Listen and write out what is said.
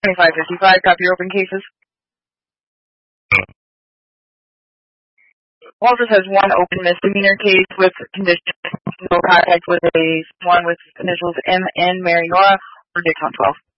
2555, copy your open cases. Walters has one open misdemeanor case with conditions no contact with one with initials MN Mary Nora for Dixon 12.